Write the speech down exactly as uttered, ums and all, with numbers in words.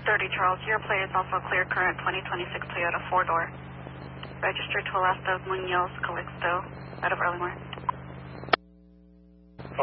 thirty, Charles. Your plate is also clear current twenty twenty-six Toyota four-door. Registered to Alaska Munoz, Calixto, out of Earlymore.